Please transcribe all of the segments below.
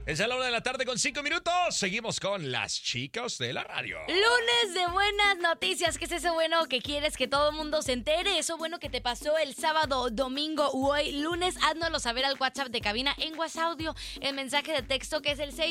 Es la 1:05 p.m. Seguimos con las chicas de la radio. Lunes de buenas noticias. ¿Qué es eso bueno que quieres que todo el mundo se entere? Eso bueno que te pasó el sábado, domingo u hoy lunes. Háznoslo saber al WhatsApp de cabina en WhatsAudio. El mensaje de texto que es el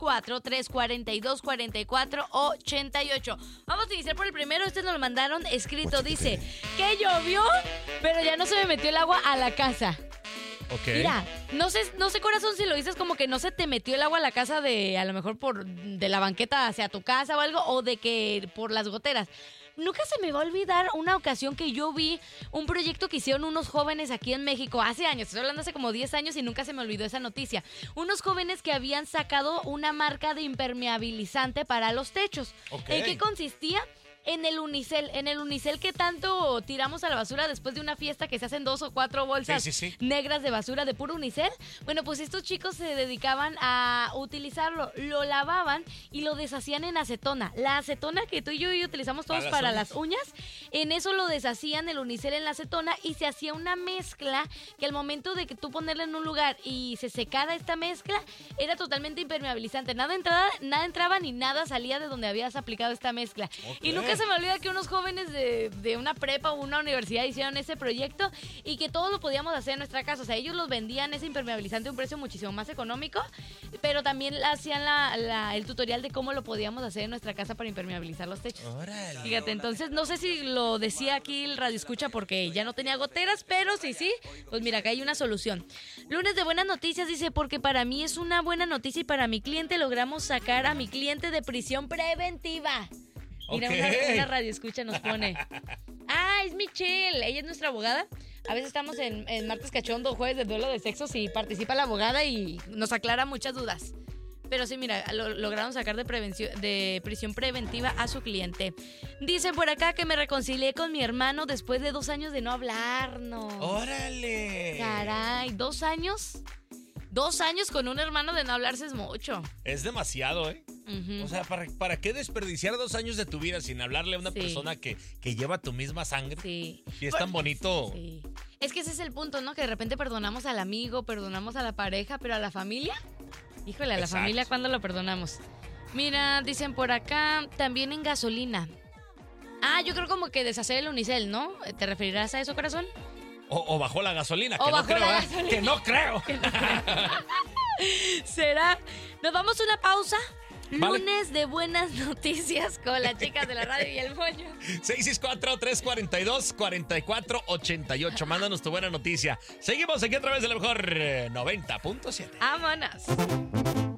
664-342-4488. Vamos a iniciar por el primero. Este nos lo mandaron escrito. Dice que llovió, pero ya no se me metió el agua a la casa. Okay. Mira, no sé corazón si lo dices como que no se te metió el agua a la casa de, a lo mejor de la banqueta hacia tu casa o algo, o de que por las goteras. Nunca se me va a olvidar una ocasión que yo vi un proyecto que hicieron unos jóvenes aquí en México hace años, estoy hablando hace como 10 años y nunca se me olvidó esa noticia. Unos jóvenes que habían sacado una marca de impermeabilizante para los techos. Okay. ¿En qué consistía? En el unicel que tanto tiramos a la basura después de una fiesta que se hacen 2 o 4 bolsas negras de basura de puro unicel. Bueno, pues estos chicos se dedicaban a utilizarlo, lo lavaban y lo deshacían en acetona. La acetona que tú y yo utilizamos todos para las uñas, en eso lo deshacían el unicel en la acetona y se hacía una mezcla que al momento de que tú ponerla en un lugar y se secara esta mezcla, era totalmente impermeabilizante. Nada entraba ni nada salía de donde habías aplicado esta mezcla. Okay. Y nunca se me olvida que unos jóvenes de una prepa o una universidad hicieron ese proyecto y que todos lo podíamos hacer en nuestra casa. O sea, ellos los vendían ese impermeabilizante a un precio muchísimo más económico, pero también hacían el tutorial de cómo lo podíamos hacer en nuestra casa para impermeabilizar los techos. Órale. Fíjate, entonces no sé si lo decía aquí el radio escucha porque ya no tenía goteras, pero sí, pues mira, acá hay una solución. Lunes de buenas noticias, dice, porque para mí es una buena noticia y para mi cliente logramos sacar a mi cliente de prisión preventiva. Mira, una radio escucha nos pone. Es Michelle, ella es nuestra abogada. A veces estamos en martes cachondo, jueves de duelo de sexos y participa la abogada y nos aclara muchas dudas. Pero sí, mira, lograron sacar de prisión preventiva a su cliente. Dicen por acá que me reconcilié con mi hermano después de 2 años de no hablarnos. ¡Órale! Caray, 2 años. 2 años con un hermano de no hablarse es mucho. Es demasiado, ¿eh? Uh-huh. O sea, ¿para qué desperdiciar 2 años de tu vida sin hablarle a una persona que lleva tu misma sangre? Sí. Y es tan bonito. Sí. Es que ese es el punto, ¿no? Que de repente perdonamos al amigo, perdonamos a la pareja, pero a la familia, híjole, a la familia, ¿cuándo lo perdonamos? Mira, dicen por acá, también en gasolina. Yo creo como que deshacer el unicel, ¿no? ¿Te referirás a eso, corazón? O bajó la gasolina, que no creo, que no creo. ¿Será? Nos vamos a una pausa. Vale. Lunes de buenas noticias con las chicas de la radio y el moño. 664-342-4488. Mándanos tu buena noticia. Seguimos aquí a través de la mejor 90.7. ¡Vámonos!